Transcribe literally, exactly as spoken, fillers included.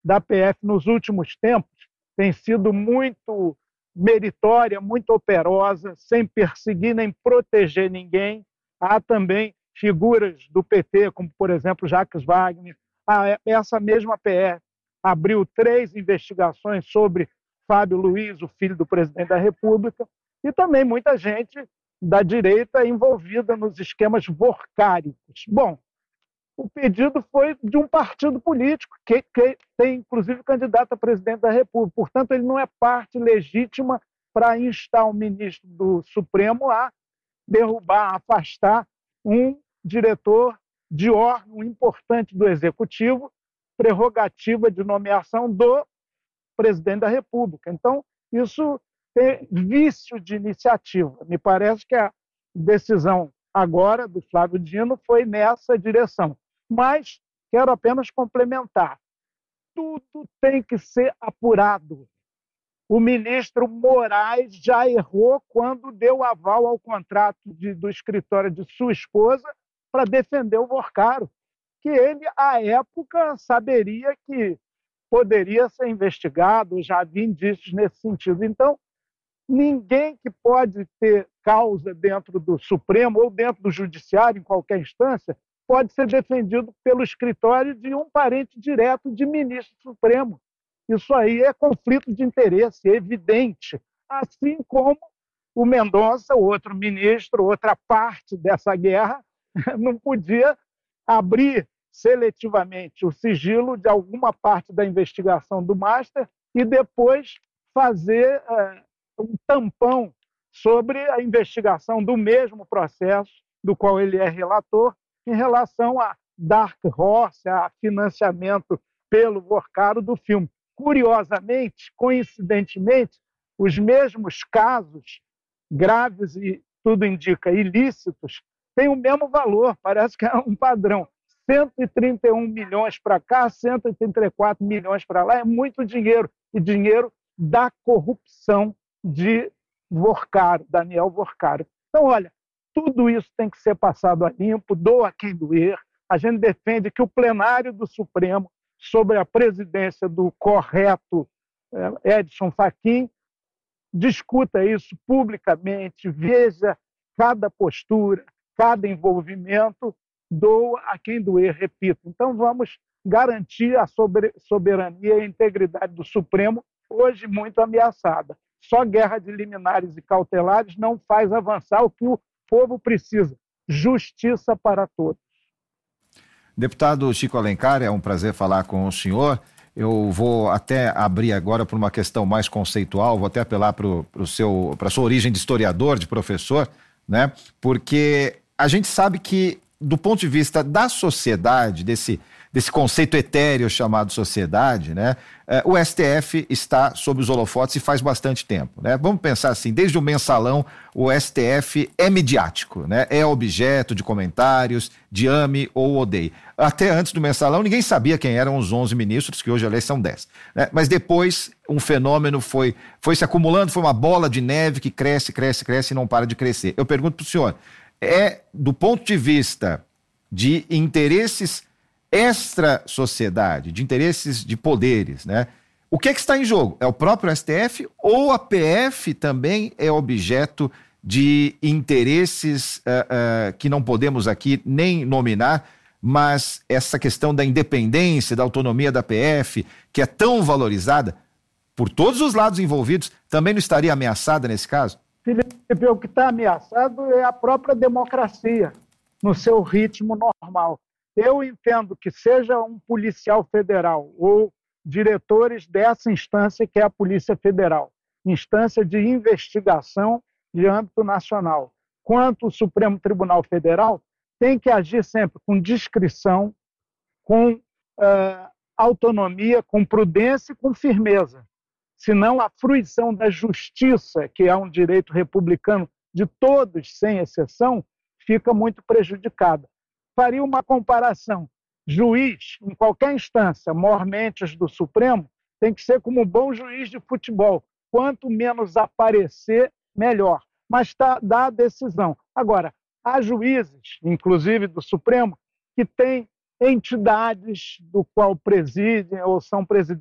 da P F nos últimos tempos tem sido muito meritória, muito operosa, sem perseguir nem proteger ninguém. Há também figuras do P T, como, por exemplo, Jacques Wagner. Ah, essa mesma P F abriu três investigações sobre Fábio Luiz, o filho do presidente da República, e também muita gente da direita envolvida nos esquemas vorcáricos. Bom, o pedido foi de um partido político, que, que tem, inclusive, candidato a presidente da República. Portanto, ele não é parte legítima para instar o ministro do Supremo a derrubar, a afastar um diretor de órgão importante do Executivo, prerrogativa de nomeação do presidente da República. Então, isso é vício de iniciativa. Me parece que a decisão agora do Flávio Dino foi nessa direção. Mas quero apenas complementar. Tudo tem que ser apurado. O ministro Moraes já errou quando deu aval ao contrato de, do escritório de sua esposa para defender o Vorcaro, que ele, à época, saberia que poderia ser investigado, já havia indícios nesse sentido. Então, ninguém que pode ter causa dentro do Supremo ou dentro do Judiciário, em qualquer instância, pode ser defendido pelo escritório de um parente direto de ministro supremo. Isso aí é conflito de interesse, é evidente. Assim como o Mendonça, outro ministro, outra parte dessa guerra, não podia abrir seletivamente o sigilo de alguma parte da investigação do Master e depois fazer uh, um tampão sobre a investigação do mesmo processo do qual ele é relator em relação a Dark Horse, a financiamento pelo Vorcaro do filme. Curiosamente, coincidentemente, os mesmos casos graves e, tudo indica, ilícitos, têm o mesmo valor, parece que é um padrão. cento e trinta e um milhões para cá, cento e trinta e quatro milhões para lá, é muito dinheiro, e dinheiro da corrupção de Vorcaro, Daniel Vorcaro. Então, olha, tudo isso tem que ser passado a limpo, doa quem doer. A gente defende que o plenário do Supremo, sobre a presidência do correto Edson Fachin, discuta isso publicamente, veja cada postura, cada envolvimento, doa a quem doer, repito. Então, vamos garantir a soberania e a integridade do Supremo, hoje muito ameaçada. Só guerra de liminares e cautelares não faz avançar o que o povo precisa: justiça para todos. Deputado Chico Alencar, é um prazer falar com o senhor. Eu vou até abrir agora por uma questão mais conceitual, vou até apelar para a sua origem de historiador, de professor, né? Porque a gente sabe que, do ponto de vista da sociedade, desse, desse conceito etéreo chamado sociedade, né? Eh, o S T F está sob os holofotes e faz bastante tempo, né? Vamos pensar assim, desde o mensalão, o S T F é midiático, né? É objeto de comentários, de ame ou odeie. Até antes do mensalão, ninguém sabia quem eram os onze ministros, que hoje, aliás, são dez. Né? Mas depois, um fenômeno foi, foi se acumulando, foi uma bola de neve que cresce, cresce, cresce e não para de crescer. Eu pergunto para o senhor, é, do ponto de vista de interesses extra-sociedade, de interesses de poderes, né? O que é que está em jogo? É o próprio S T F ou a P F também é objeto de interesses uh, uh, que não podemos aqui nem nominar, mas essa questão da independência, da autonomia da P F, que é tão valorizada por todos os lados envolvidos, também não estaria ameaçada nesse caso? Felipe, o que está ameaçado é a própria democracia, no seu ritmo normal. Eu entendo que seja um policial federal ou diretores dessa instância que é a Polícia Federal, instância de investigação de âmbito nacional, quanto o Supremo Tribunal Federal, tem que agir sempre com discrição, com uh, autonomia, com prudência e com firmeza. Senão a fruição da justiça, que é um direito republicano de todos, sem exceção, fica muito prejudicada. Faria uma comparação. Juiz, em qualquer instância, mormente do Supremo, tem que ser como um bom juiz de futebol. Quanto menos aparecer, melhor. Mas tá, dá a decisão. Agora, há juízes, inclusive do Supremo, que têm entidades do qual presidem ou são presidentes